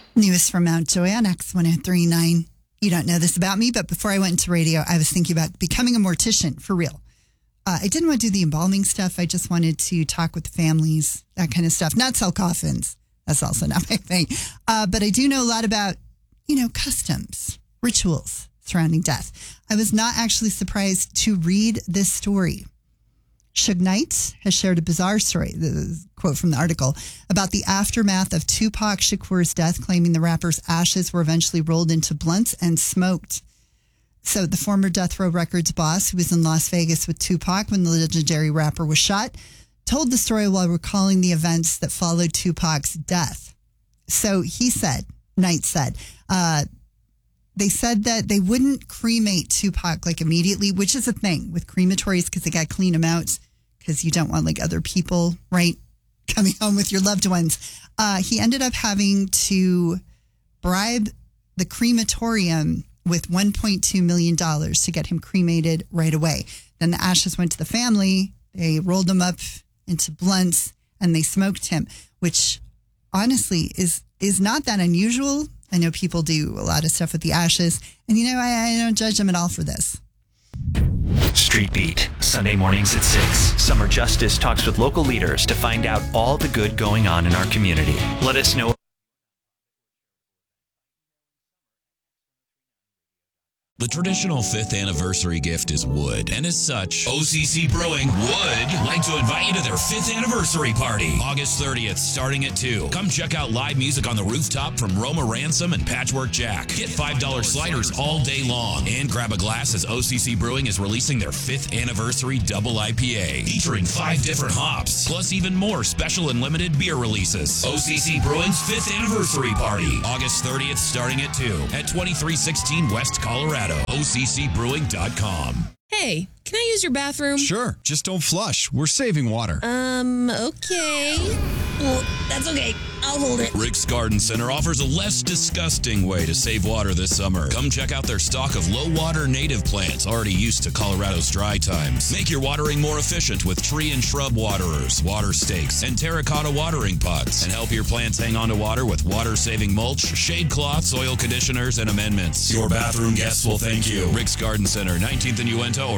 News from Mount Joy on X1039. You don't know this about me, but before I went into radio, I was thinking about becoming a mortician for real. I didn't want to do the embalming stuff. I just wanted to talk with the families, that kind of stuff. Not sell coffins. That's also not my thing. But I do know a lot about, customs, rituals surrounding death. I was not actually surprised to read this story. Suge Knight has shared a bizarre story, the quote from the article, about the aftermath of Tupac Shakur's death, claiming the rapper's ashes were eventually rolled into blunts and smoked. So the former Death Row Records boss, who was in Las Vegas with Tupac when the legendary rapper was shot, told the story while recalling the events that followed Tupac's death. So Knight said, they said that they wouldn't cremate Tupac immediately, which is a thing with crematories because they got to clean them out because you don't want other people, right, coming home with your loved ones. He ended up having to bribe the crematorium with $1.2 million to get him cremated right away. Then the ashes went to the family. They rolled them up into blunts and they smoked him, which honestly is not that unusual. I know people do a lot of stuff with the ashes. And, I don't judge them at all for this. Street Beat, Sunday mornings at 6. Summer Justice talks with local leaders to find out all the good going on in our community. Let us know. The traditional 5th anniversary gift is wood, and as such, OCC Brewing would like to invite you to their 5th anniversary party, August 30th, starting at 2. Come check out live music on the rooftop from Roma Ransom and Patchwork Jack. Get $5 sliders all day long, and grab a glass as OCC Brewing is releasing their 5th anniversary double IPA, featuring 5 different hops, plus even more special and limited beer releases. OCC Brewing's 5th anniversary party, August 30th, starting at 2, at 2316 West Colorado. OCCbrewing.com. Hey, can I use your bathroom? Sure, just don't flush. We're saving water. Okay. Well, that's okay. I'll hold it. Rick's Garden Center offers a less disgusting way to save water this summer. Come check out their stock of low-water native plants already used to Colorado's dry times. Make your watering more efficient with tree and shrub waterers, water stakes, and terracotta watering pots. And help your plants hang on to water with water-saving mulch, shade cloths, soil conditioners, and amendments. Your bathroom guests will thank you. Rick's Garden Center, 19th and Uinta, or